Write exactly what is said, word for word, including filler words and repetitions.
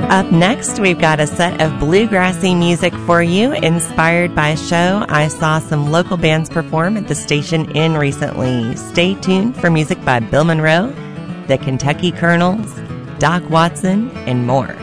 Up next, we've got a set of bluegrassy music for you, inspired by a show I saw some local bands perform at the station in recently. Stay tuned for music by Bill Monroe, the Kentucky Colonels, Doc Watson, and more.